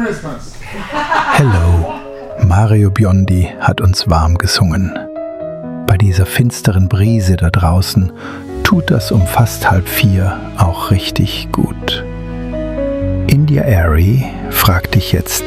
Hello, Mario Biondi hat uns warm gesungen. Bei dieser finsteren Brise da draußen tut das um fast 3:30 auch richtig gut. India Arie fragt dich jetzt,